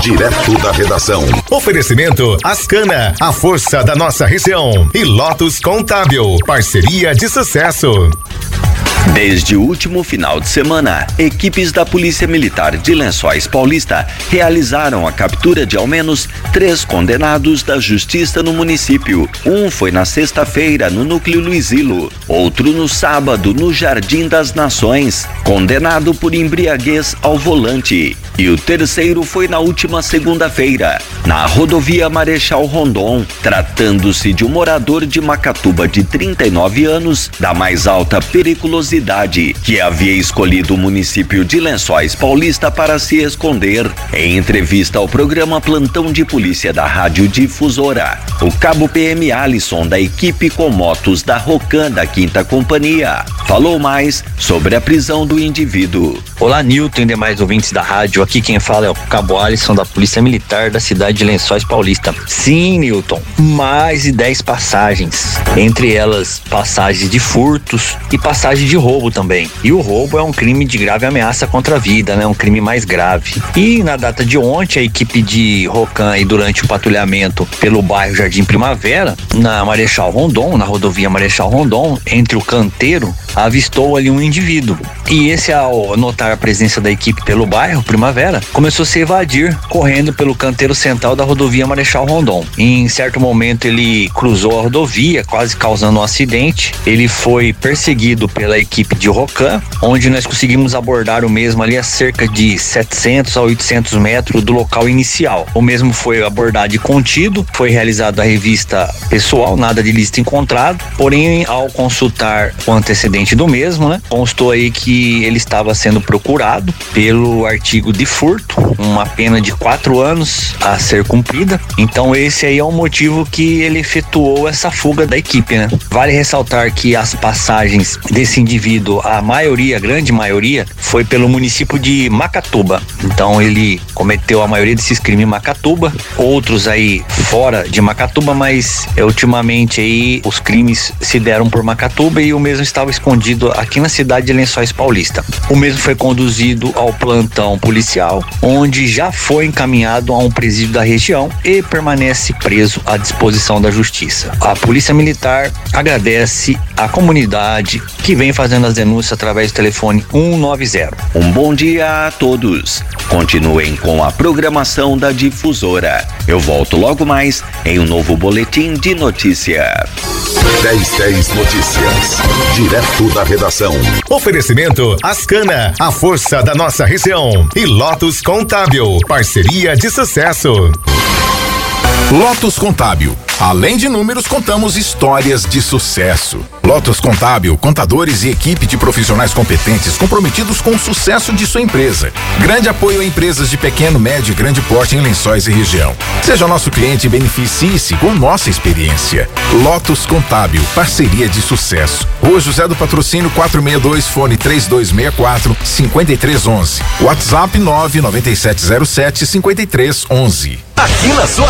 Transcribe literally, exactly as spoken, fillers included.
Direto da redação. Oferecimento Ascana, a força da nossa região. E Lotus Contábil, parceria de sucesso. Desde o último final de semana, equipes da Polícia Militar de Lençóis Paulista realizaram a captura de ao menos três condenados da justiça no município. Um foi na sexta-feira no Núcleo Luizilo, outro no sábado no Jardim das Nações, condenado por embriaguez ao volante. E o terceiro foi na última segunda-feira, na rodovia Marechal Rondon, tratando-se de um morador de Macatuba de trinta e nove anos, da mais alta periculosidade, que havia escolhido o município de Lençóis Paulista para se esconder. Em entrevista ao programa Plantão de Polícia da Rádio Difusora, o cabo P M Alisson, da equipe com motos da Rocan da Quinta Companhia, falou mais sobre a prisão do indivíduo. Olá, Nilton e demais ouvintes da rádio. Aqui quem fala é o cabo Alisson, da Polícia Militar da cidade de Lençóis Paulista. Sim, Nilton, mais de dez passagens, entre elas passagens de furtos e passagem de roubo também. E o roubo é um crime de grave ameaça contra a vida, né? Um crime mais grave. E na data de ontem, a equipe de Rocan, e durante o patrulhamento pelo bairro Jardim Primavera, na Marechal Rondon, na rodovia Marechal Rondon, entre o canteiro, avistou ali um indivíduo. E esse, ao notar a presença da equipe pelo bairro Primavera, começou a se evadir, correndo pelo canteiro central da rodovia Marechal Rondon. Em certo momento ele cruzou a rodovia, quase causando um acidente. Ele foi perseguido pela equipe de Rocan, onde nós conseguimos abordar o mesmo ali a cerca de setecentos a oitocentos metros do local inicial. O mesmo foi abordado e contido, foi realizada a revista pessoal, nada de ilícito encontrado, porém ao consultar o antecedente do mesmo, né, constou aí que ele estava sendo procurado pelo artigo de furto, uma pena de quatro anos a ser cumprida. Então esse aí é o motivo que ele efetuou essa fuga da equipe, né? Vale ressaltar que as passagens desse indivíduo, a maioria, a grande maioria, foi pelo município de Macatuba. Então ele cometeu a maioria desses crimes em Macatuba, outros aí fora de Macatuba, mas é, ultimamente aí os crimes se deram por Macatuba e o mesmo estava escondido aqui na cidade de Lençóis Paulista. O mesmo foi conduzido ao plantão policial, onde já foi encaminhado a um presídio da região e permanece preso à disposição da justiça. A Polícia Militar agradece à comunidade que vem fazendo as denúncias através do telefone um nove zero. Um bom dia a todos. Continuem com a programação da Difusora. Eu volto logo mais em um novo boletim de notícia. dez dez Notícias. Direto da redação. Oferecimento Ascana, a força da nossa região. E Lotus Contábil, parceria de sucesso. Lotus Contábil. Além de números, contamos histórias de sucesso. Lotus Contábil, contadores e equipe de profissionais competentes comprometidos com o sucesso de sua empresa. Grande apoio a empresas de pequeno, médio e grande porte em Lençóis e região. Seja nosso cliente e beneficie-se com nossa experiência. Lotus Contábil, parceria de sucesso. Rua José do Patrocínio quatrocentos e sessenta e dois, fone três dois seis quatro, cinco três um um. WhatsApp nove nove sete zero sete, cinco três um um. Aqui na sua